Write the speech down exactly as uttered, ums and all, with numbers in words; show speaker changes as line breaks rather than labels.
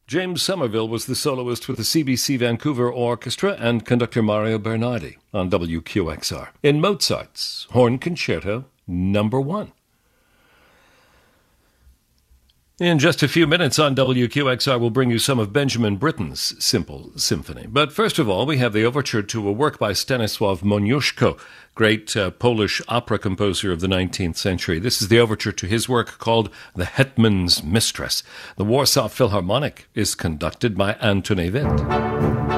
James Somerville was the soloist with the C B C Vancouver Orchestra and conductor Mario Bernardi on W Q X R. In Mozart's Horn Concerto Number One. In just a few minutes on W Q X R, we'll bring you some of Benjamin Britten's Simple Symphony. But first of all, we have the overture to a work by Stanisław Moniuszko, great uh, Polish opera composer of the nineteenth century. This is the overture to his work called The Hetman's Mistress. The Warsaw Philharmonic is conducted by Antoni Witt.